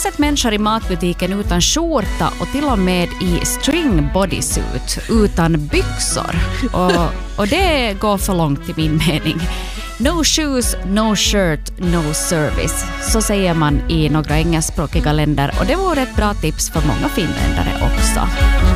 sett människor i matbutiken utan skjorta och till och med i string bodysuit utan byxor. Och det går för långt i min mening. No shoes, no shirt, no service. Så säger man i några engelskspråkiga länder och det vore ett bra tips för många finländare också.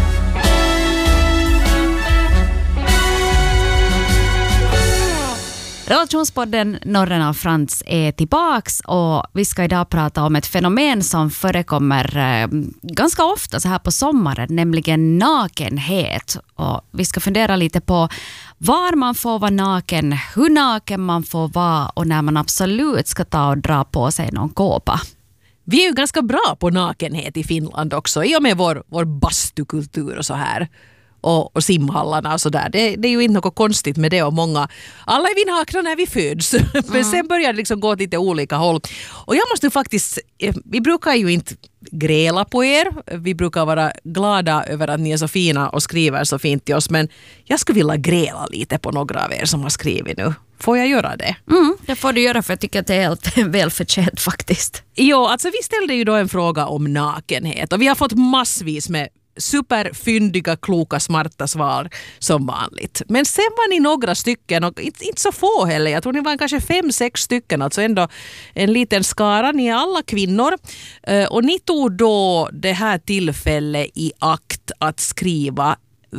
Relationspodden Norren av Frans är tillbaks och vi ska idag prata om ett fenomen som förekommer ganska ofta så här på sommaren, nämligen nakenhet. Och vi ska fundera lite på var man får vara naken, hur naken man får vara och när man absolut ska ta och dra på sig någon kåpa. Vi är ju ganska bra på nakenhet i Finland också, i och med vår bastukultur och så här. Och simhallarna och sådär. Det är ju inte något konstigt med det och många. Alla är vi nakna när vi föds. Men sen börjar det liksom gå åt lite olika håll. Och jag måste faktiskt, vi brukar ju inte gräla på er. Vi brukar vara glada över att ni är så fina och skriver så fint till oss. Men jag skulle vilja gräla lite på några av er som har skrivit nu. Får jag göra det? Det får du göra för jag tycker att det är helt välförtjänt faktiskt. Ja, alltså vi ställde ju då en fråga om nakenhet. Och vi har fått massvis med superfyndiga, kloka, smarta svar som vanligt. Men sen var ni några stycken och inte så få heller. Jag tror ni var kanske 5-6 stycken, alltså ändå en liten skara. Ni är alla kvinnor och ni tog då det här tillfället i akt att skriva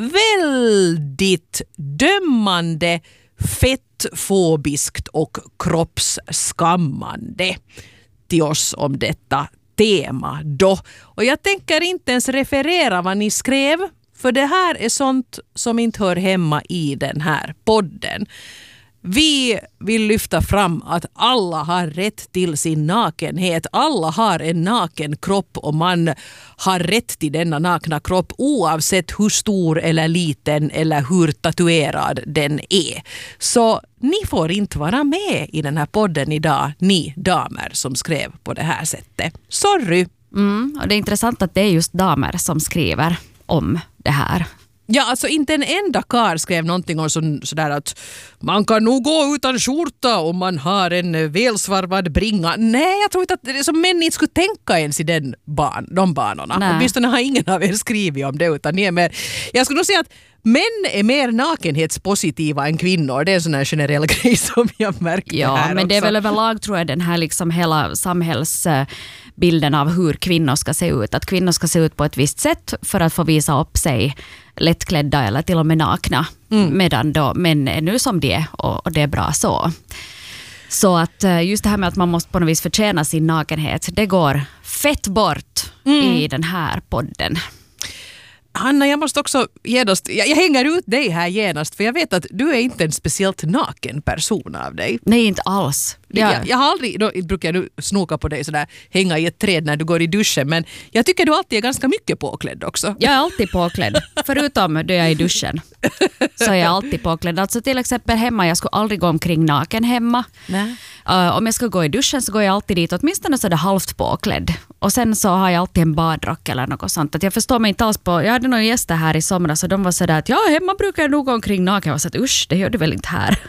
väldigt dömande, fettfobiskt och kroppsskammande till oss om detta tema då. Och jag tänker inte ens referera vad ni skrev, för det här är sånt som inte hör hemma i den här podden. Vi vill lyfta fram att alla har rätt till sin nakenhet. Alla har en naken kropp och man har rätt till denna nakna kropp oavsett hur stor eller liten eller hur tatuerad den är. Så ni får inte vara med i den här podden idag, ni damer som skrev på det här sättet. Sorry! Och det är intressant att det är just damer som skriver om det här. Ja, alltså inte en enda karl skrev någonting om sådär att man kan nog gå utan skjorta om man har en välsvarvad bringa. Nej, jag tror inte att det är som män inte skulle tänka ens i de banorna. Åtminstone har ingen av er skrivit om det, utan ni är mer... Jag skulle nog säga att män är mer nakenhetspositiva än kvinnor. Det är en sån här generell grej som jag märker här också. Ja, men det är väl överlag tror jag den här liksom hela samhällsbilden av hur kvinnor ska se ut. Att kvinnor ska se ut på ett visst sätt för att få visa upp sig lättklädda eller till och med nakna. Medan då män är nu som de är och det är bra så. Så att just det här med att man måste på något vis förtjäna sin nakenhet, det går fett bort i den här podden. Hanna, jag måste också genast, jag hänger ut dig här genast, för jag vet att du är inte en speciellt naken person av dig. Nej, inte alls. Jag har aldrig, då brukar du snoka på dig sådär, hänga i ett träd när du går i duschen, men jag tycker du alltid är ganska mycket påklädd också. Jag är alltid påklädd, förutom då jag är i duschen. Så är jag alltid påklädd. Alltså till exempel hemma, jag skulle aldrig gå omkring naken hemma. Nej. Om jag ska gå i duschen så går jag alltid dit åtminstone så är det halvt påklädd. Och sen så har jag alltid en badrock eller något sånt. Att jag förstår mig inte alls på, jag hade några gäster här i somras och de var sådär att ja, hemma brukar jag nog gå omkring naken. Jag var så att usch, det gör du väl inte här.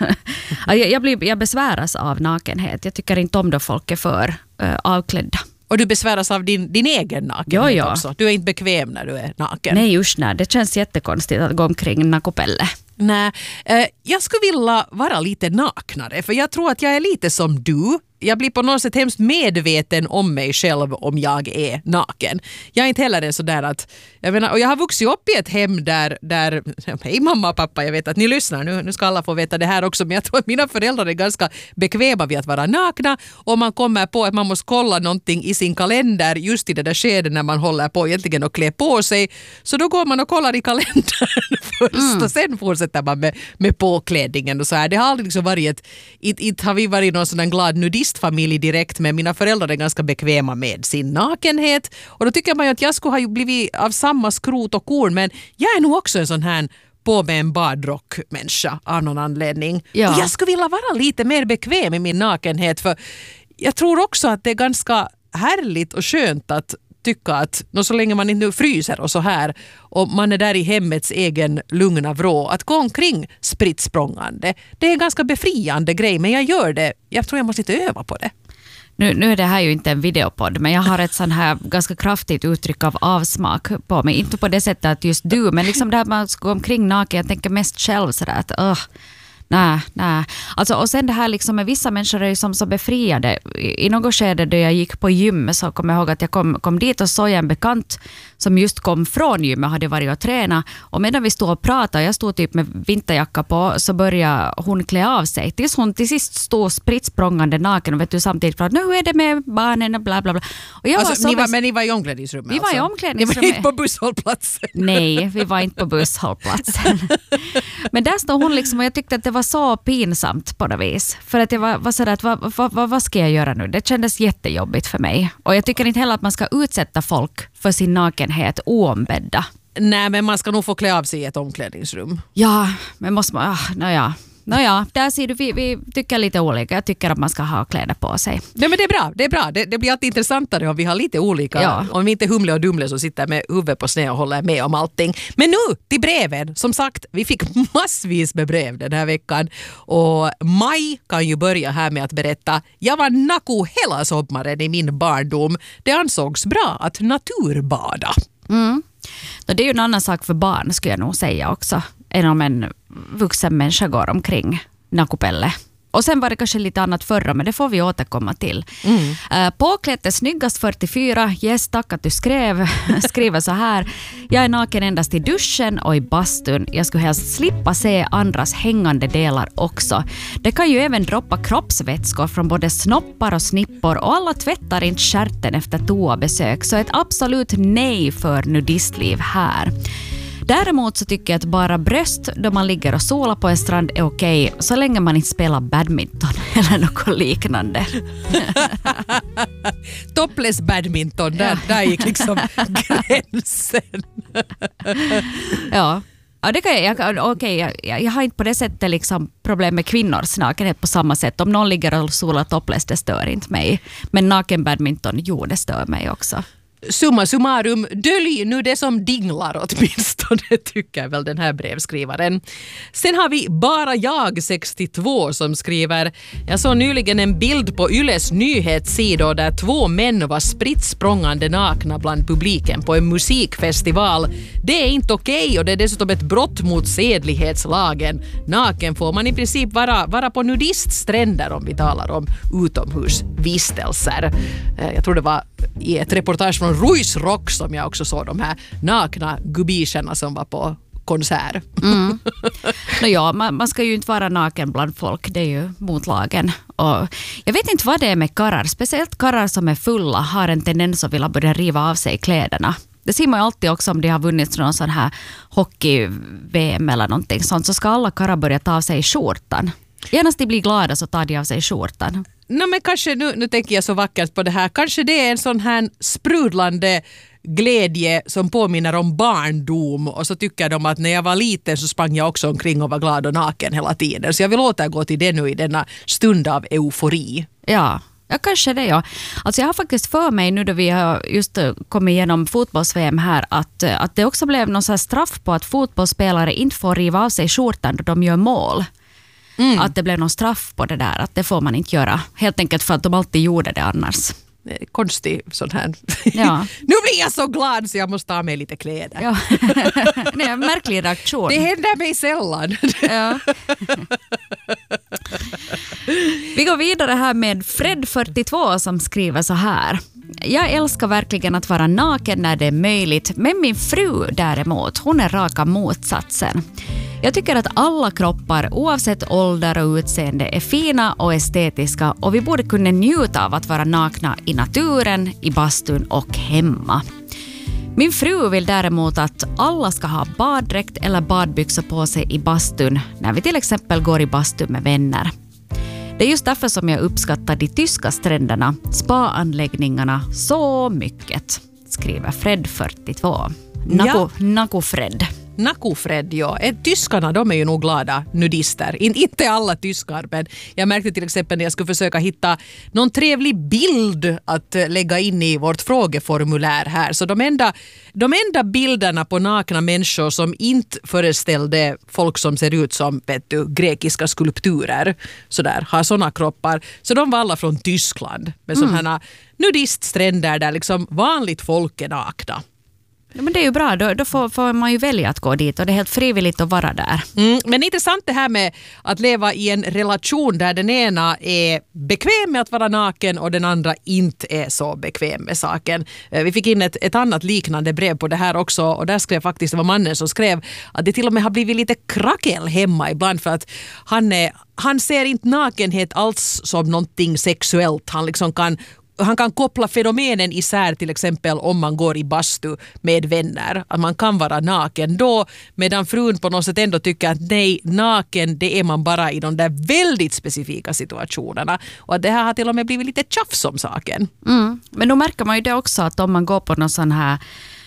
jag besväras av nakenhet. Jag tycker inte om då folk är för avklädda. Och du besväras av din egen nakenhet också. Du är inte bekväm när du är naken. Nej, just nej. Det känns jättekonstigt att gå omkring nakopelle. Nej, jag skulle vilja vara lite naknare, för jag tror att jag är lite som du. Jag blir på något sätt hemskt medveten om mig själv om jag är naken. Jag är inte heller en sådär att, jag menar, och jag har vuxit upp i ett hem där hej mamma och pappa, jag vet att ni lyssnar, nu ska alla få veta det här också, men jag tror att mina föräldrar är ganska bekväma vid att vara nakna, och man kommer på att man måste kolla någonting i sin kalender just i det där skedet när man håller på egentligen att klä på sig, så då går man och kollar i kalendern först och sen fortsätter man med påklädningen och så här. Det har aldrig liksom varit inte har vi varit någon sån glad nudistfamilj direkt, men mina föräldrar är ganska bekväma med sin nakenhet, och då tycker man ju att jag skulle ha blivit av samma skrot och korn, men jag är nog också en sån här på med en badrock-människa av någon anledning. Ja. Och jag skulle vilja vara lite mer bekväm i min nakenhet, för jag tror också att det är ganska härligt och skönt att tycka att så länge man inte nu fryser och så här, och man är där i hemmets egen lugna vrå, att gå omkring spritt språngande. Det är en ganska befriande grej, men jag gör det. Jag tror jag måste inte öva på det. Nu är det här ju inte en videopodd, men jag har ett sån här ganska kraftigt uttryck av avsmak på mig. Inte på det sättet att just du, men liksom där man ska gå omkring naken, jag tänker mest själv sådär att nej. Alltså, och sen det här liksom med vissa människor är ju som så befriade. I något skede då jag gick på gym så kom jag ihåg att jag kom dit och såg en bekant som just kom från gym och hade varit och tränat. Och medan vi stod och pratade, jag stod typ med vinterjacka på, så började hon klä av sig. Tills hon till sist stod spritt språngande naken och vet du samtidigt pratade, nu är det med barnen och bla bla bla. Och jag alltså, men ni var i omklädningsrummet? Vi var i omklädningsrummet. Ni var inte på busshållplatsen? Nej, vi var inte på busshållplatsen. Men där stod hon liksom och jag tyckte att det var så pinsamt på något vis. För att jag var sådär att vad ska jag göra nu? Det kändes jättejobbigt för mig. Och jag tycker inte heller att man ska utsätta folk för sin nakenhet oombedda. Nej, men man ska nog få klä av sig i ett omklädningsrum. Ja, men måste man... Nåja, där ser du, vi tycker lite olika. Jag tycker att man ska ha kläder på sig. Nej, men det är bra. Det blir alltid intressantare om vi har lite olika. Ja. Om vi inte är Humle och Dumle som sitter med huvudet på sned och håller med om allting. Men nu till breven. Som sagt, vi fick massvis med brev den här veckan. Och Maj kan ju börja här med att berätta. Jag var naku hela sommaren i min barndom. Det ansågs bra att naturbada. Det är ju en annan sak för barn, skulle jag nog säga också, än om en vuxen människa går omkring nakupelle. Och sen var det kanske lite annat förra, men det får vi återkomma till. Påklätt är snyggast 44. Yes, tack att du skriver så här. Jag är naken endast i duschen och i bastun. Jag skulle helst slippa se andras hängande delar också. Det kan ju även droppa kroppsvätskor från både snoppar och snippor och alla tvättar inte skärten efter toabesök. Så ett absolut nej för nudistliv här. Däremot så tycker jag att bara bröst då man ligger och solar på en strand är okej, så länge man inte spelar badminton eller något liknande. Topless badminton, där gick liksom gränsen. Ja, det kan jag har inte på det sättet liksom problem med kvinnors nakenhet på samma sätt. Om någon ligger och solar topless, det stör inte mig. Men naken badminton, det stör mig också. Summa summarum, dölj nu det som dinglar åtminstone, tycker väl den här brevskrivaren. Sen har vi bara jag 62 som skriver: jag såg nyligen en bild på Yles nyhetssidor där 2 män var spritt språngande nakna bland publiken på en musikfestival. Det är inte okej och det är dessutom ett brott mot sedlighetslagen. Naken får man i princip vara på nudiststränder om vi talar om utomhusvistelser. Jag tror det var i ett reportage från Ruisrock som jag också såg de här nakna gubischerna som var på konsert. Man ska ju inte vara naken bland folk, det är ju mot lagen. Och jag vet inte vad det är med karrar, speciellt karrar som är fulla har en tendens att vilja börja riva av sig kläderna. Det ser man ju alltid också om det har vunnits någon sån här hockey-VM eller någonting sånt, så ska alla karrar börja ta av sig skjortan. Genast de blir glada så tar de av sig skjortan. Men kanske, nu tänker jag så vackert på det här, kanske det är en sån här sprudlande glädje som påminner om barndom, och så tycker de att när jag var liten så sprang jag också omkring och var glad och naken hela tiden. Så jag vill återgå till det nu i denna stund av eufori. Ja, kanske det, ja. Alltså jag har faktiskt för mig nu då vi har just kommit igenom fotbolls-VM här att det också blev någon så här straff på att fotbollsspelare inte får riva av sig skjortan då de gör mål. Att det blev någon straff på det där, att det får man inte göra. Helt enkelt för att de alltid gjorde det annars. Konstig sån här. Ja. Nu blir jag så glad så jag måste ta med lite kläder. Ja. Det är en märklig reaktion. Det händer mig sällan. Ja. Vi går vidare här med Fred 42 som skriver så här: jag älskar verkligen att vara naken när det är möjligt, men min fru däremot, hon är raka motsatsen. Jag tycker att alla kroppar, oavsett ålder och utseende, är fina och estetiska, och vi borde kunna njuta av att vara nakna i naturen, i bastun och hemma. Min fru vill däremot att alla ska ha baddräkt eller badbyxor på sig i bastun när vi till exempel går i bastun med vänner. Det är just därför som jag uppskattar de tyska stränderna, spa-anläggningarna så mycket, skriver Fred 42. Naku Fred. Nakufred, ja. Tyskarna, de är ju nog glada nudister. Inte alla tyskar, men jag märkte till exempel när jag skulle försöka hitta någon trevlig bild att lägga in i vårt frågeformulär här. Så de enda bilderna på nakna människor som inte föreställde folk som ser ut som grekiska skulpturer, sådär, har såna kroppar. Så de var alla från Tyskland med sådana nudiststränder där liksom vanligt folk är nakna. Ja, men det är ju bra, då får man ju välja att gå dit och det är helt frivilligt att vara där. Men intressant det här med att leva i en relation där den ena är bekväm med att vara naken och den andra inte är så bekväm med saken. Vi fick in ett annat liknande brev på det här också och där skrev faktiskt, det var mannen som skrev att det till och med har blivit lite krackel hemma ibland för att han ser inte nakenhet alls som någonting sexuellt. Han kan koppla fenomenen isär, till exempel om man går i bastu med vänner. Att man kan vara naken då, medan frun på något sätt ändå tycker att nej, naken det är man bara i de där väldigt specifika situationerna. Och att det här har till och med blivit lite tjafs om saken. Men då märker man ju det också att om man går på någon sån här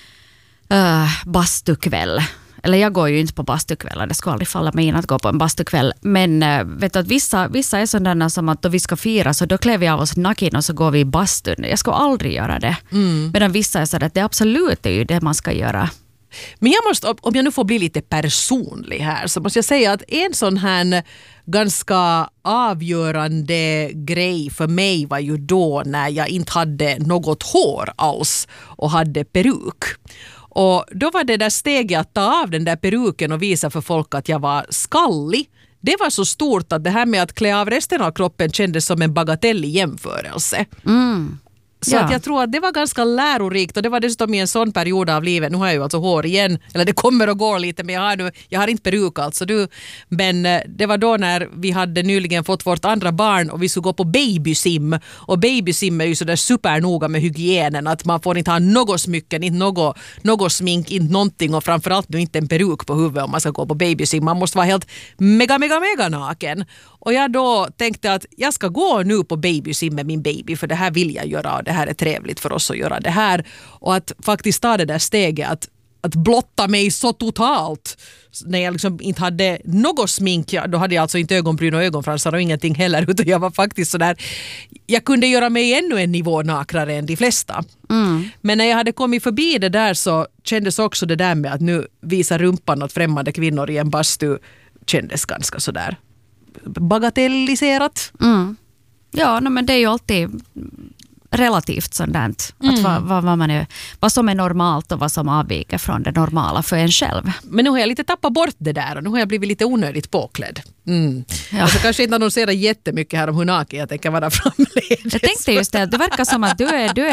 bastukväll. Eller jag går ju inte på bastukvällar, det skulle aldrig falla mig in att gå på en bastukväll. Men vet du att vissa är sådana som att då vi ska fira så då klär vi av oss naken och så går vi i bastun. Jag ska aldrig göra det. Medan vissa är sådär att det absolut är ju det man ska göra. Men jag måste, om jag nu får bli lite personlig här, så måste jag säga att en sån här ganska avgörande grej för mig var ju då när jag inte hade något hår alls och hade peruk. Och då var det där steget att ta av den där peruken och visa för folk att jag var skallig. Det var så stort att det här med att klä av resten av kroppen kändes som en bagatell i jämförelse. Så att jag tror att det var ganska lärorikt och det var dessutom i en sån period av livet. Nu har jag ju alltså hår igen, eller det kommer att gå lite, men jag har inte peruk alltså. Men det var då när vi hade nyligen fått vårt andra barn och vi skulle gå på babysim. Och babysim är ju sådär supernoga med hygienen, att man får inte ha något smycken, inte något smink, inte någonting och framförallt nu inte en peruk på huvudet om man ska gå på babysim. Man måste vara helt mega naken. Och jag då tänkte att jag ska gå nu på babysim med min baby för det här vill jag göra och det här är trevligt för oss att göra det här. Och att faktiskt ta det där steget att blotta mig så totalt. När jag liksom inte hade något smink, då hade jag alltså inte ögonbryn och ögonfransar och ingenting heller, utan jag var faktiskt sådär, jag kunde göra mig ännu en nivå nakrare än de flesta. Men när jag hade kommit förbi det där så kändes också det där med att nu visa rumpan åt främmande kvinnor i en bastu kändes ganska sådär bagatelliserat. Ja, men det är ju alltid relativt sådant. Att vad som är normalt och vad som avviker från det normala för en själv. Men nu har jag lite tappat bort det där och nu har jag blivit lite onödigt påklädd. Ja. Alltså kanske inte annonsera jättemycket här om hur naken jag tänker vara framledes. Jag tänkte just det verkar som att du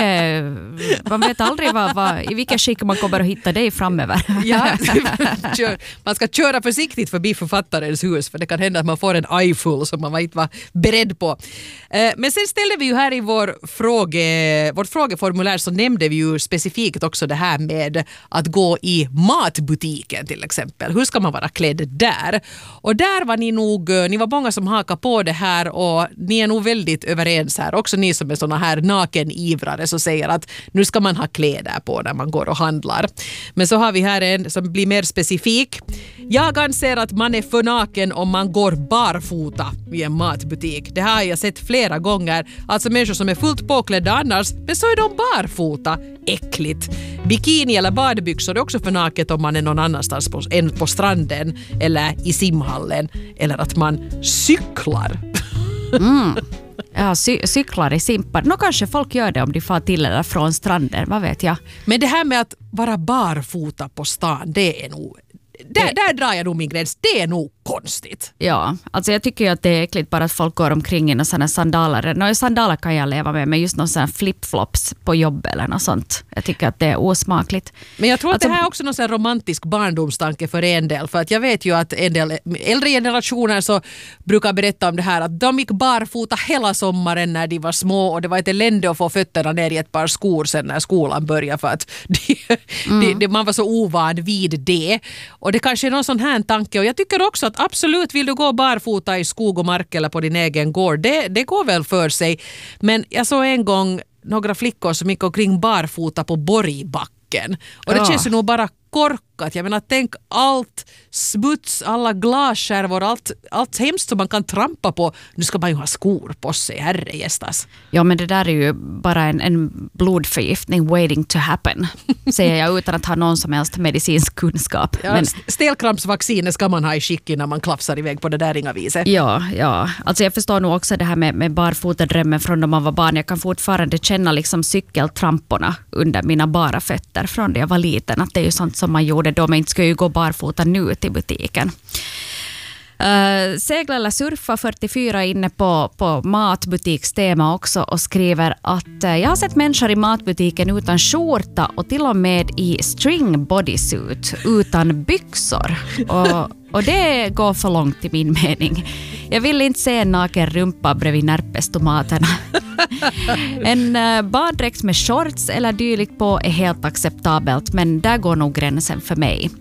är man vet aldrig i vilka skick man kommer att hitta dig framöver. Ja, man ska köra försiktigt förbi författarens hus för det kan hända att man får en eye-full som man inte var beredd på. Men sen ställde vi ju här i vårt frågeformulär så nämnde vi ju specifikt också det här med att gå i matbutiken till exempel. Hur ska man vara klädd där? Och där var ni var många som hakar på det här och ni är nog väldigt överens här. Också ni som är såna här nakenivrare som säger att nu ska man ha kläder på när man går och handlar. Men så har vi här en som blir mer specifik. Jag anser att man är för naken om man går barfota i en matbutik. Det här har jag sett flera gånger. Alltså människor som är fullt påklädda annars, men så är de barfota. Äckligt. Bikini eller badbyxor är också för naket om man är någon annanstans än på stranden eller i simhallen. Eller att man cyklar. Ja, cyklar i simpar. Nå kanske folk gör det om de far till eller från stranden, vad vet jag. Men det här med att vara barfota på stan, det är nog... Där drar jag nog min gräns. Det är nog konstigt. Ja, alltså jag tycker ju att det är äckligt bara att folk går omkring i några sådana sandaler. Sandaler kan jag leva med, men just någon sån flip-flops på jobb eller något sånt. Jag tycker att det är osmakligt. Men jag tror att det här är också någon sån romantisk barndomstanke för en del. För att jag vet ju att en del äldre generationer så brukar berätta om det här att de gick barfota hela sommaren när de var små och det var ett elände att få fötterna ner i ett par skor sen när skolan började för att man var så ovan vid det. Och det kanske är någon sån här tanke och jag tycker också att absolut vill du gå barfota i skog och mark eller på din egen gård. Det går väl för sig. Men jag såg en gång några flickor som gick omkring barfota på Borgbacken. Och det känns ju nog bara korkat. Jag menar, tänk allt smuts, alla glasskärvor, allt hemskt som man kan trampa på. Nu ska man ju ha skor på sig, herrejästas. Ja, men det där är ju bara en blodförgiftning waiting to happen, säger jag utan att ha någon som helst medicinsk kunskap. Ja, men stelkrampsvaccinet ska man ha i skick innan man klafsar iväg på det där inga viset. Ja. Alltså jag förstår nog också det här med barfotadrömmen från när man var barn. Jag kan fortfarande känna liksom cykeltramporna under mina bara fötter från när jag var liten. Att det är ju sånt som man gjorde då, man inte ska ju gå barfota nu till butiken. Segla eller surfa 44 inne på matbutikstema också och skriver att jag har sett människor i matbutiken utan skjorta och till och med i string bodysuit utan byxor. Och det går för långt i min mening. Jag vill inte se en naken rumpa bredvid närpestomaterna. En baddräkt med shorts eller dylikt på är helt acceptabelt, men där går nog gränsen för mig.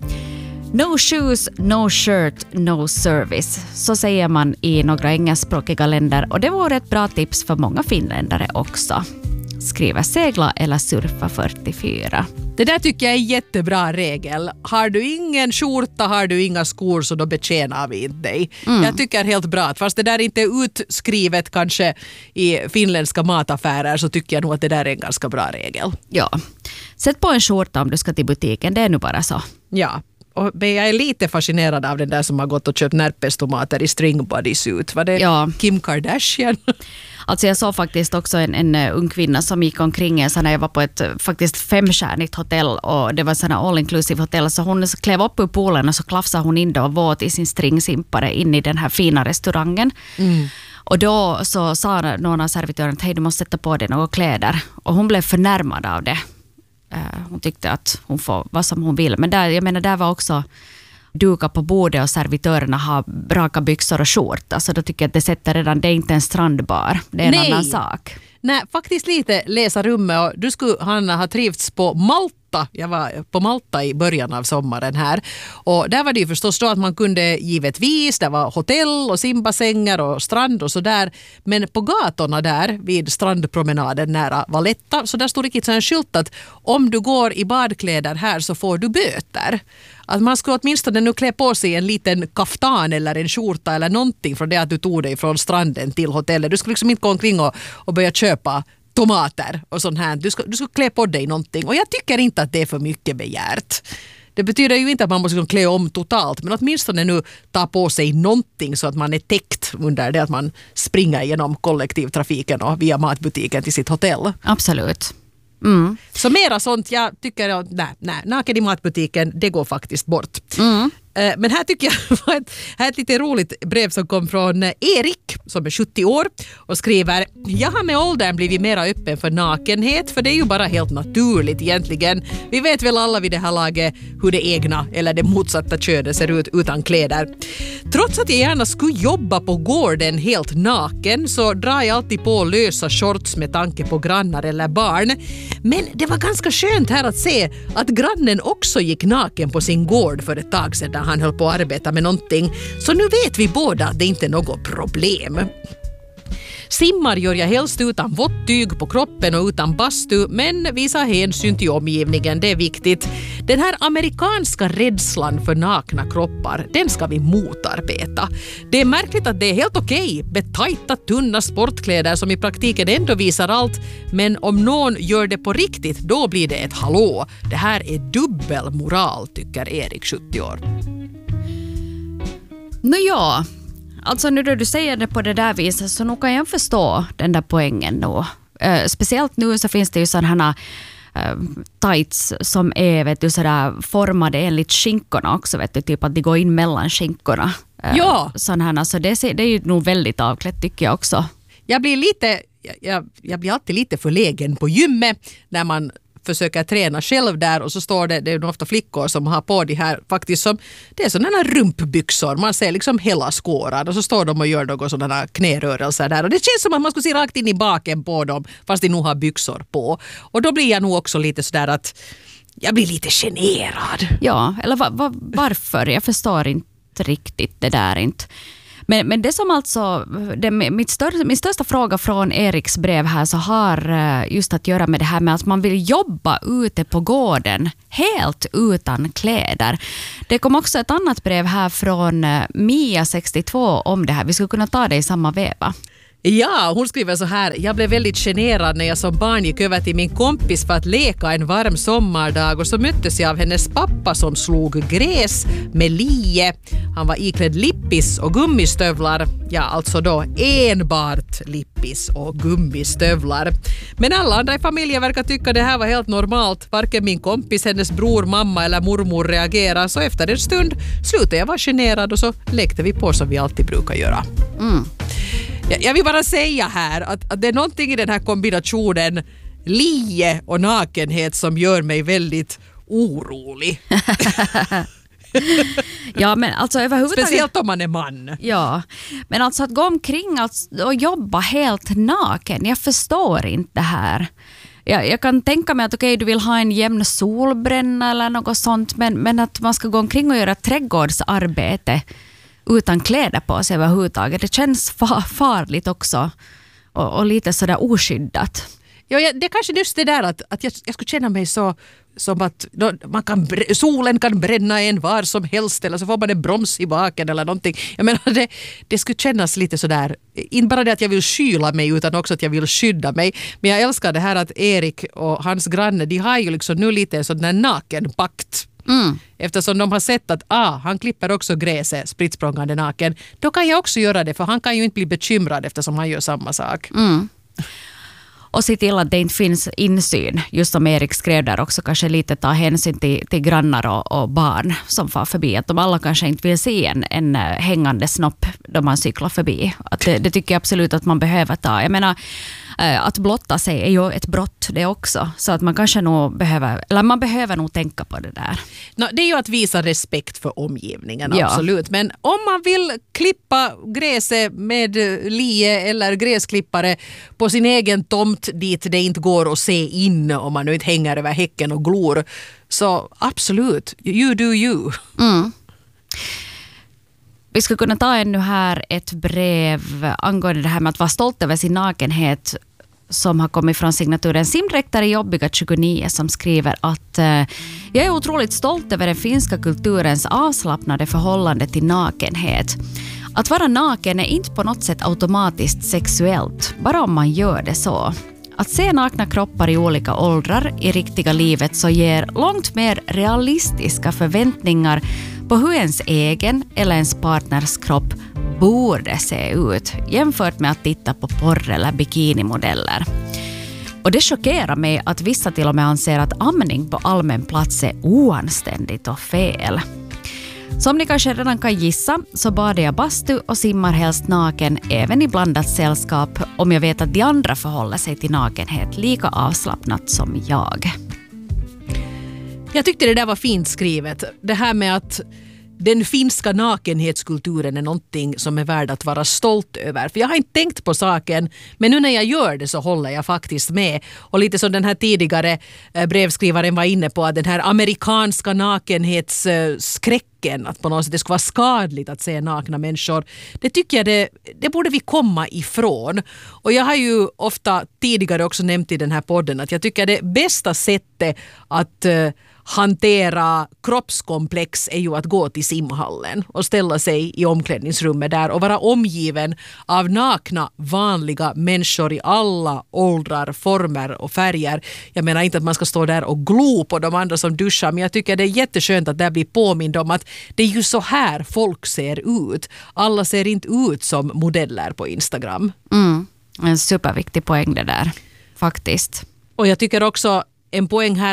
No shoes, no shirt, no service. Så säger man i några engelskspråkiga länder och det vore ett bra tips för många finländare också. Skriva segla eller surfa 44. Det där tycker jag är en jättebra regel. Har du ingen skjorta, har du inga skor, så då betjänar vi inte dig. Jag tycker helt bra att fast det där inte är utskrivet kanske i finländska mataffärer, så tycker jag nog att det där är en ganska bra regel. Ja, sätt på en skjorta om du ska till butiken, det är nu bara så. Ja. Och jag är lite fascinerad av den där som har gått och köpt närpestomater i string bodysuit. Var det Kim Kardashian? Alltså jag såg faktiskt också en ung kvinna som gick omkring när jag var på ett faktiskt 5-stjärnigt hotell och det var sådana all inclusive hotell, så hon klev upp ur poolen och så klafsade hon in då och våt i sin stringsimpare in i den här fina restaurangen. Och då så sa någon av servitörerna att hej, du måste sätta på dig några kläder, och hon blev förnärmad av det. Hon tyckte att hon får vad som hon vill. Men där var också duka på bordet och servitörerna har raka byxor och skjorta. Så då tycker jag att det sätter redan, det är inte en strandbar. Det är en annan sak. Nej, faktiskt lite läsa rummet. Och du skulle, Hanna, ha trivts på Malta. Jag var på Malta i början av sommaren här. Och där var det ju förstås då att man kunde givetvis, det var hotell och simbassänger och strand och sådär. Men på gatorna där vid strandpromenaden nära Valletta, så där stod riktigt så en skylt att om du går i badkläder här så får du böter. Att man skulle åtminstone nu klä på sig en liten kaftan eller en skjorta eller någonting från det att du tog dig från stranden till hotellet. Du skulle liksom inte gå omkring och börja köpa tomater och sånt här. Du ska klä på dig någonting. Och jag tycker inte att det är för mycket begärt. Det betyder ju inte att man måste klä om totalt, men åtminstone nu ta på sig någonting så att man är täckt under det att man springer genom kollektivtrafiken och via matbutiken till sitt hotell. Absolut. Så mera sånt, jag tycker, nej, naken i matbutiken, det går faktiskt bort. Men här tycker jag var ett lite roligt brev som kom från Erik som är 70 år och skriver: jag har med åldern blivit mera öppen för nakenhet, för det är ju bara helt naturligt egentligen. Vi vet väl alla vid det här laget hur det egna eller det motsatta könet ser ut utan kläder. Trots att jag gärna skulle jobba på gården helt naken så drar jag alltid på lösa shorts med tanke på grannar eller barn. Men det var ganska skönt här att se att grannen också gick naken på sin gård för ett tag sedan. Han höll på att arbeta med någonting. Så nu vet vi båda att det inte är något problem. Simmar gör jag helst utan vått tyg på kroppen och utan bastu, men visa hänsyn till omgivningen, det är viktigt. Den här amerikanska rädslan för nakna kroppar, den ska vi motarbeta. Det är märkligt att det är helt okej med tajta, tunna sportkläder som i praktiken ändå visar allt, men om någon gör det på riktigt, då blir det ett hallå. Det här är dubbelmoral, tycker Erik, 70 år. Ja, alltså nu då du säger det på det där viset så nog kan jag förstå den där poängen nu. Speciellt nu så finns det ju sådana tights som är, vet du, sådär formade enligt skinkorna också, vet du, typ att de går in mellan skinkorna. Ja. Sådana, så det är ju nog väldigt avklätt, tycker jag också. Jag blir alltid lite förlägen på gymmet när man försöker träna själv där och så står det är ofta flickor som har på de här faktiskt som, det är sådana rumpbyxor, man ser liksom hela skåran och så står de och gör några sådana knärörelser där och det känns som att man skulle se rakt in i baken på dem fast de nog har byxor på, och då blir jag nog också lite sådär att jag blir lite generad. Ja, eller varför? Jag förstår inte riktigt det där inte. Men det som alltså, min största fråga från Eriks brev här så har just att göra med det här med att man vill jobba ute på gården helt utan kläder. Det kom också ett annat brev här från Mia 62 om det här. Vi skulle kunna ta det i samma veva. Ja, hon skriver så här: jag blev väldigt generad när jag som barn gick över till min kompis för att leka en varm sommardag och så möttes jag av hennes pappa som slog gräs med lie. Han var iklädd lippis och gummistövlar. Ja, alltså då enbart lippis och gummistövlar. Men alla andra i familjen verkar tycka det här var helt normalt. Varken min kompis, hennes bror, mamma eller mormor reagerar, så efter en stund slutade jag vara generad och så lekte vi på som vi alltid brukar göra. Jag vill bara säga här att det är någonting i den här kombinationen lie och nakenhet som gör mig väldigt orolig. Ja, men alltså överhuvudtaget... Speciellt om man är man. Ja, men alltså att gå omkring och jobba helt naken, jag förstår inte det här. Jag kan tänka mig att okej, du vill ha en jämn solbränna eller något sånt, men att man ska gå omkring och göra trädgårdsarbete utan kläder på sig överhuvudtaget. Det känns farligt också och lite sådär oskyddat. Ja, det är kanske just det där att jag skulle känna mig så som att solen kan bränna en var som helst eller så får man en broms i baken eller någonting. Jag menar, det skulle kännas lite sådär, inte bara det att jag vill skyla mig utan också att jag vill skydda mig. Men jag älskar det här att Erik och hans granne, de har ju liksom nu lite en sån där nakenpakt. Eftersom de har sett att han klipper också gräset spritsprångande naken, då kan jag också göra det, för han kan ju inte bli bekymrad eftersom han gör samma sak. Och se till att det inte finns insyn, just som Erik skrev där också, kanske lite ta hänsyn till grannar och barn som far förbi, att de alla kanske inte vill se en hängande snopp då man cyklar förbi. Att det tycker jag absolut att man behöver ta. Jag menar, att blotta sig är ju ett brott det också, så att man kanske nog behöver nog tänka på det där. Det är ju att visa respekt för omgivningen, absolut. Men om man vill klippa gräset med lie eller gräsklippare på sin egen tomt dit det inte går att se in om man nu inte hänger över häcken och glor, så absolut, you do you. Vi ska kunna ta ännu här ett brev angående det här med att vara stolt över sin nakenhet, som har kommit från signaturen Simdräktare jobbiga 29, som skriver att jag är otroligt stolt över den finska kulturens avslappnade förhållande till nakenhet. Att vara naken är inte på något sätt automatiskt sexuellt, bara om man gör det så. Att se nakna kroppar i olika åldrar i riktiga livet så ger långt mer realistiska förväntningar på hur ens egen eller ens partners kropp borde se ut jämfört med att titta på porr- eller bikinimodeller. Och det chockerar mig att vissa till och med anser att amning på allmän plats är oanständigt och fel. Som ni kanske redan kan gissa så badar jag bastu och simmar helst naken även i blandat sällskap, om jag vet att de andra förhåller sig till nakenhet lika avslappnat som jag. Jag tyckte det där var fint skrivet. Det här med att den finska nakenhetskulturen är någonting som är värd att vara stolt över. För jag har inte tänkt på saken, men nu när jag gör det så håller jag faktiskt med. Och lite som den här tidigare brevskrivaren var inne på, att den här amerikanska nakenhetsskräcken, att på något sätt det skulle vara skadligt att se nakna människor, det tycker jag det borde vi komma ifrån. Och jag har ju ofta tidigare också nämnt i den här podden att jag tycker det bästa sättet att hantera kroppskomplex är ju att gå till simhallen och ställa sig i omklädningsrummet där och vara omgiven av nakna, vanliga människor i alla åldrar, former och färger. Jag menar inte att man ska stå där och glo på de andra som duschar, men jag tycker det är jätteskönt att det blir påmind om att det är ju så här folk ser ut. Alla ser inte ut som modeller på Instagram. En superviktig poäng det där, faktiskt. Och jag tycker också en poäng här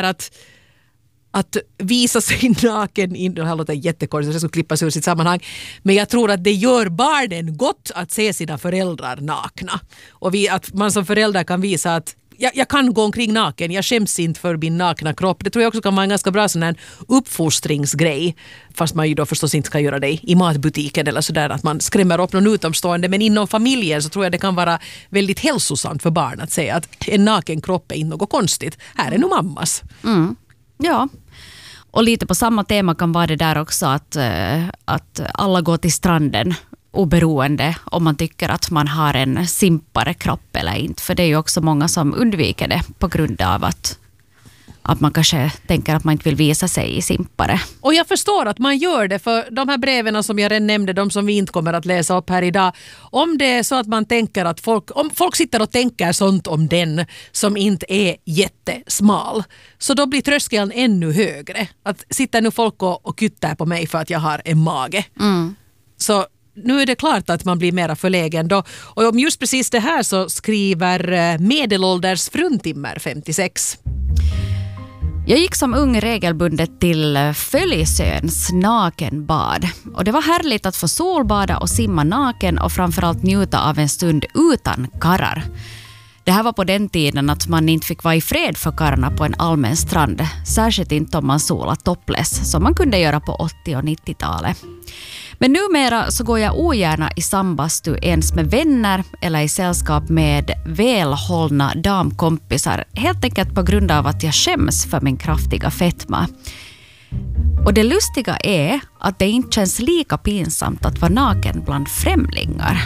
att visa sig naken, det här låter jättekonstigt, det ska klippas ur sitt sammanhang, men jag tror att det gör barnen gott att se sina föräldrar nakna. Och att man som förälder kan visa att jag kan gå omkring naken, jag skäms inte för min nakna kropp. Det tror jag också kan vara en ganska bra sån här uppfostringsgrej, fast man ju då förstås inte ska göra det i matbutiken eller sådär, att man skrämmer upp någon utomstående, men inom familjen så tror jag det kan vara väldigt hälsosamt för barn att säga att en naken kropp är inte något konstigt, här är nog mammas. Ja, och lite på samma tema kan vara det där också att alla går till stranden oberoende om man tycker att man har en simpare kropp eller inte. För det är ju också många som undviker det på grund av att man kanske tänker att man inte vill visa sig i simpare. Och jag förstår att man gör det, för de här breven som jag redan nämnde, de som vi inte kommer att läsa upp här idag, om det är så att man tänker att om folk sitter och tänker sånt om den som inte är jättesmal, så då blir tröskeln ännu högre. Att sitter nu folk och kyttar på mig för att jag har en mage. Så nu är det klart att man blir mera förlägen då. Och om just precis det här så skriver medelålders fruntimmer 56. Jag gick som ung regelbundet till Följsöns nakenbad. Och det var härligt att få solbada och simma naken och framförallt njuta av en stund utan karrar. Det här var på den tiden att man inte fick vara i fred för karlarna på en allmän strand. Särskilt inte om man solade topless, som man kunde göra på 80- och 90-talet. Men numera så går jag ogärna i sambastu ens med vänner eller i sällskap med välhållna damkompisar. Helt enkelt på grund av att jag skäms för min kraftiga fetma. Och det lustiga är att det inte känns lika pinsamt att vara naken bland främlingar.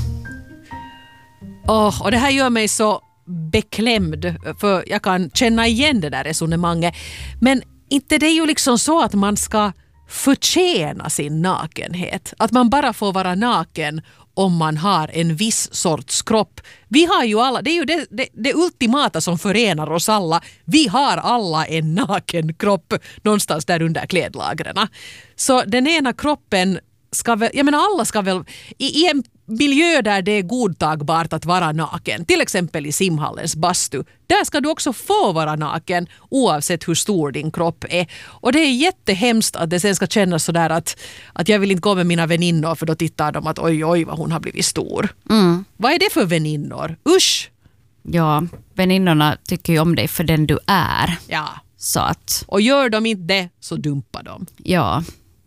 Och det här gör mig så beklämd, för jag kan känna igen det där resonemanget. Men inte det är ju liksom så att man ska förtjäna sin nakenhet. Att man bara får vara naken om man har en viss sorts kropp. Vi har ju alla, det är ju det ultimata som förenar oss alla. Vi har alla en naken kropp någonstans där under klädlagren. Så den ena kroppen ska väl, jag menar alla ska väl, i en miljö där det är godtagbart att vara naken, till exempel i simhallens bastu, där ska du också få vara naken oavsett hur stor din kropp är. Och det är jättehemskt att det sen ska kännas sådär att jag vill inte gå med mina väninnor, för då tittar de att oj vad hon har blivit stor. Vad är det för väninnor? Usch! Ja, väninnorna tycker ju om dig för den du är. Ja. Så att, och gör de inte det så dumpar de. Ja.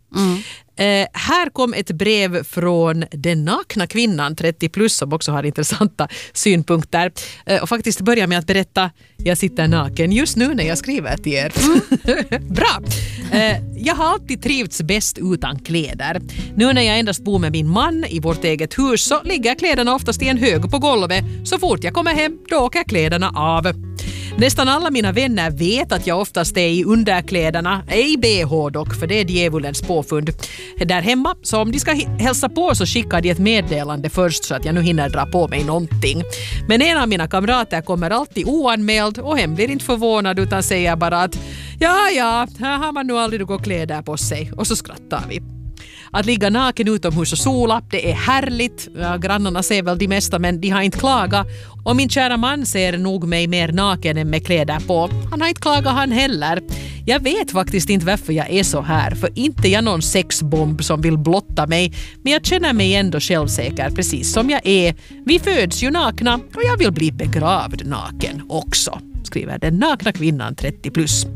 Här kom ett brev från den nakna kvinnan 30 plus som också har intressanta synpunkter. Och faktiskt börjar med att berätta, jag sitter naken just nu när jag skriver till er. Bra! Jag har alltid trivts bäst utan kläder. Nu när jag endast bor med min man i vårt eget hus så ligger kläderna oftast i en hög på golvet. Så fort jag kommer hem då åker kläderna av. Nästan alla mina vänner vet att jag oftast är i underkläderna, ej BH dock, för det är djävulens påfund där hemma. Så om de ska hälsa på så skickar de ett meddelande först så att jag nu hinner dra på mig någonting. Men en av mina kamrater kommer alltid oanmäld och hem blir inte förvånad utan säger bara att ja, här har man nu aldrig några kläder på sig. Och så skrattar vi. Att ligga naken utomhus och sola, det är härligt. Ja, grannarna ser väl de mesta, men de har inte klagat. Och min kära man ser nog mig mer naken än med kläder på. Han har inte klagat han heller. Jag vet faktiskt inte varför jag är så här. För inte jag någon sexbomb som vill blotta mig. Men jag känner mig ändå självsäker precis som jag är. Vi föds ju nakna och jag vill bli begravd naken också. Skriver den nakna kvinnan 30 plus.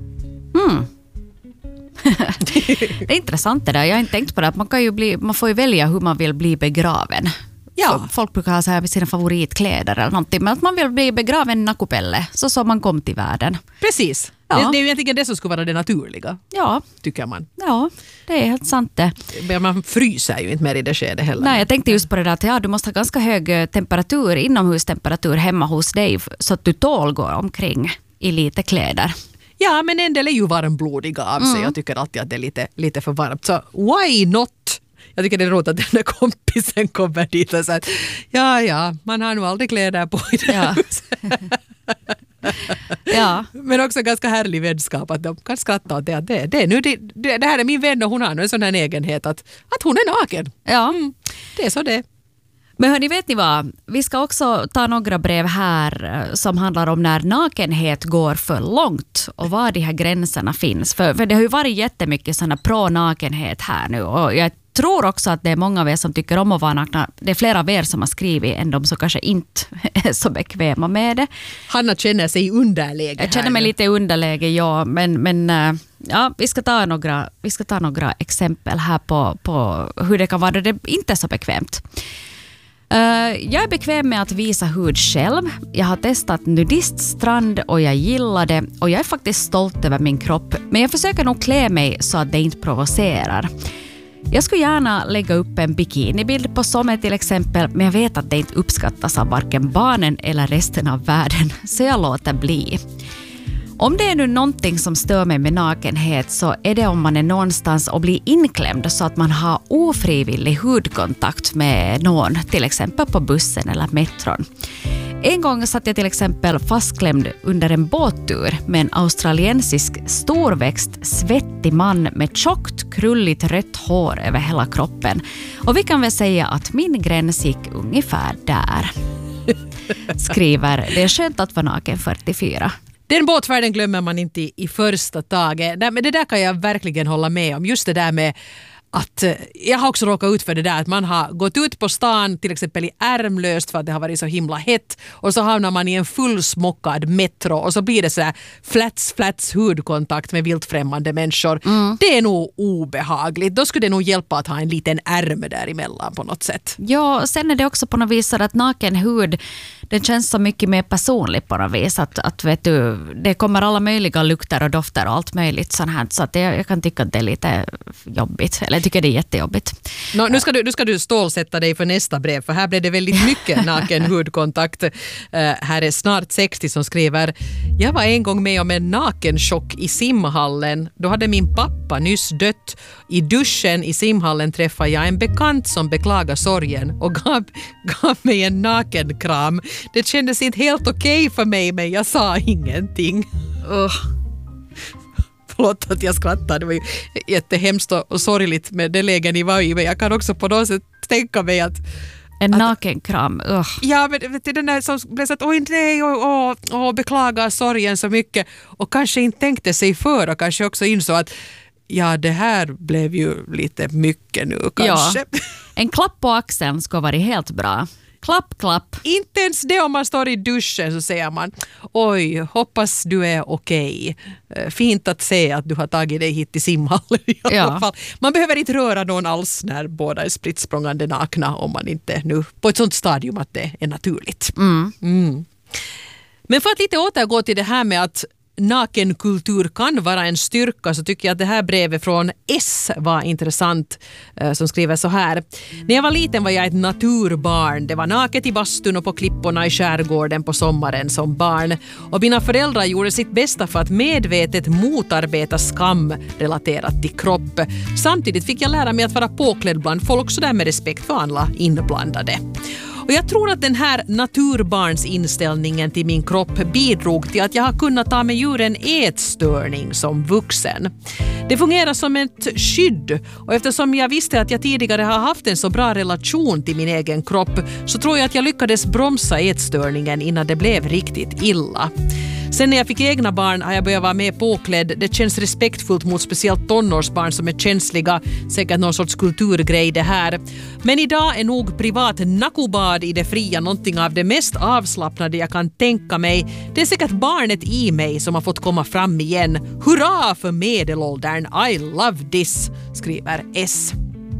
Det är intressant det där. Jag har inte tänkt på det. Man får ju välja hur man vill bli begraven. Ja. Folk brukar ha så här sina favoritkläder eller någonting. Men att man vill bli begraven nakupelle så som man kom till världen. Precis. Ja. Det är ju egentligen det som skulle vara det naturliga. Ja. Tycker man. Ja, det är helt sant det. Men man fryser ju inte mer i det skedet heller. Nej, jag tänkte just på det där att du måste ha ganska hög temperatur, inomhustemperatur hemma hos dig så att du tål går omkring i lite kläder. Ja, men en del är ju varmblodiga av sig. Jag tycker alltid att det är lite för varmt. Så why not? Jag tycker det är roligt att den där kompisen kommer dit och säger ja, man har nog aldrig kläder på i det här huset. Ja. Men också ganska härlig vänskap att de kan skratta åt det. Det här är min vän och hon har en sån här egenhet att hon är naken. Ja. Det är så det. Men hörni, vet ni vad? Vi ska också ta några brev här som handlar om när nakenhet går för långt och var de här gränserna finns. För det har ju varit jättemycket sådana pro-nakenhet här nu och jag tror också att det är många av er som tycker om att vara nakna. Det är flera av er som har skrivit än de som kanske inte är så bekväma med det. Hanna känner sig i underläge. Jag känner mig lite i underläge, ja. Men ja, vi ska ta några exempel här på hur det kan vara. Det är inte så bekvämt. Jag är bekväm med att visa hud själv. Jag har testat nudiststrand och jag gillar det. Och jag är faktiskt stolt över min kropp. Men jag försöker nog klä mig så att det inte provocerar. Jag skulle gärna lägga upp en bikinibild på Somme till exempel, men jag vet att det inte uppskattas av varken barnen eller resten av världen, så jag låter bli. Om det är nu någonting som stör mig med nakenhet så är det om man är någonstans och blir inklämd så att man har ofrivillig hudkontakt med någon, till exempel på bussen eller metron. En gång satt jag till exempel fastklämd under en båttur med en australiensisk storväxt, svettig man med tjockt, krulligt rött hår över hela kroppen. Och vi kan väl säga att min gräns gick ungefär där. Skriver, det är skönt att vara naken 44. Den båtfärden glömmer man inte i första taget. Men det där kan jag verkligen hålla med om. Just det där med att jag har också råkat ut för det där att man har gått ut på stan till exempel i ärmlöst för att det har varit så himla hett och så hamnar man i en fullsmockad metro och så blir det så här flats hudkontakt med vildfrämmande människor. Det är nog obehagligt. Då skulle det nog hjälpa att ha en liten ärm däremellan på något sätt. Ja, sen är det också på något vis så att naken hud, den känns så mycket mer personlig på något vis att vet du, det kommer alla möjliga lukter och dofter och allt möjligt sånt här, så att jag kan tycka att det är lite jobbigt. Eller jag tycker det är jättejobbigt. Nu ska du stålsätta dig för nästa brev, för här blev det väldigt mycket naken hudkontakt. Här är snart 60 som skriver: jag var en gång med om en nakenchock i simhallen. Då hade min pappa nyss dött. I duschen i simhallen träffade jag en bekant som beklagade sorgen och gav mig en nakenkram. Det kändes inte helt okej för mig, men jag sa ingenting. Förlåt att jag skrattar, det var ju jättehemskt och sorgligt med det lägen ni var i, men jag kan också på något sätt tänka mig att en nakenkram. Ja, men vet du, den där som blev så att oj nej, och beklagar sorgen så mycket och kanske inte tänkte sig för och kanske också insåg att ja, det här blev ju lite mycket nu kanske. Ja. En klapp på axeln ska vara helt bra. Klapp. Inte ens det, om man står i duschen så säger man oj, hoppas du är okej. Fint att se att du har tagit dig hit till simhallen i alla fall. Man behöver inte röra någon alls när båda är spritt språngande nakna, om man inte nu på ett sånt stadium att det är naturligt. Men för att lite återgå till det här med att nakenkultur kan vara en styrka, så tycker jag att det här brevet från S var intressant, som skriver så här: när jag var liten var jag ett naturbarn. Det var naket i bastun och på klipporna i skärgården på sommaren som barn. Och mina föräldrar gjorde sitt bästa för att medvetet motarbeta skam relaterat till kropp. Samtidigt fick jag lära mig att vara påklädd bland folk, så där med respekt för alla inblandade. Och jag tror att den här naturbarns inställningen till min kropp bidrog till att jag har kunnat ta mig ur en ätstörning som vuxen. Det fungerar som ett skydd, och eftersom jag visste att jag tidigare har haft en så bra relation till min egen kropp, så tror jag att jag lyckades bromsa ätstörningen innan det blev riktigt illa. Sen när jag fick egna barn har jag börjat vara mer påklädd. Det känns respektfullt mot speciellt tonårsbarn som är känsliga. Säkert någon sorts kulturgrej det här. Men idag är nog privat nakubad i det fria någonting av det mest avslappnade jag kan tänka mig. Det är säkert barnet i mig som har fått komma fram igen. Hurra för medelåldern! I love this, skriver S.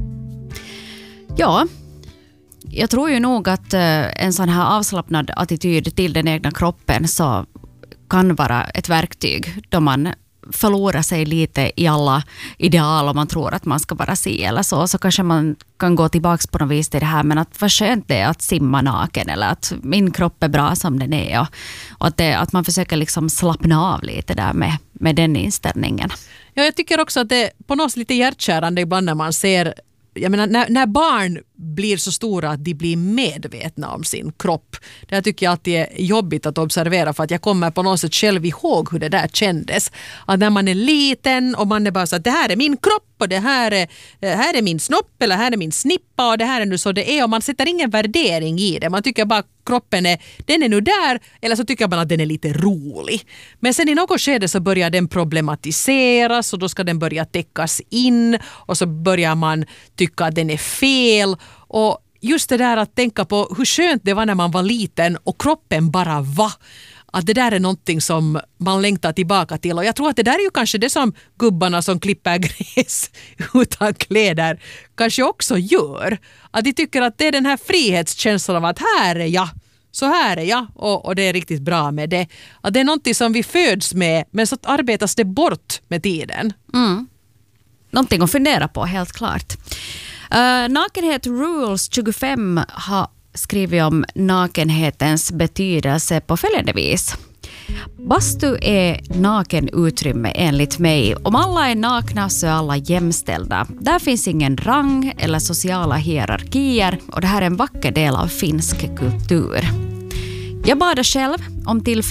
Ja, jag tror ju nog att en sån här avslappnad attityd till den egna kroppen så kan vara ett verktyg då man förlorar sig lite i alla ideal och man tror att man ska vara si eller så kanske man kan gå tillbaka på något vis till det här, men att vad skönt det är att simma naken, eller att min kropp är bra som den är, och att man försöker liksom slappna av lite där med den inställningen. Ja, jag tycker också att det på något sätt lite hjärtkärande ibland när man ser, jag menar, när barn blir så stora att de blir medvetna om sin kropp. Det tycker jag alltid är jobbigt att observera, för att jag kommer på något sätt själv ihåg hur det där kändes. Att när man är liten och man är bara så att det här är min kropp och det här är min snopp eller här är min snippa och det här är nu så det är, och man sätter ingen värdering i det. Man tycker bara kroppen den är nu där, eller så tycker man att den är lite rolig. Men sen i något skede så börjar den problematiseras och då ska den börja täckas in och så börjar man tycka att den är fel. Och just det där att tänka på hur skönt det var när man var liten och kroppen bara var. Att det där är någonting som man längtar tillbaka till. Och jag tror att det där är ju kanske det som gubbarna som klipper gräs utan kläder kanske också gör. Att de tycker att det är den här frihetskänslan av att här är jag, så här är jag, och det är riktigt bra med det. Att det är någonting som vi föds med, men så arbetas det bort med tiden. någonting att fundera på, helt klart. Nakenhet Rules 25 har skrivit om nakenhetens betydelse på följande vis. Bastu är naken utrymme enligt mig. Om alla är nakna så är alla jämställda. Där finns ingen rang eller sociala hierarkier och det här är en vacker del av finsk kultur. Jag badar själv om tillfället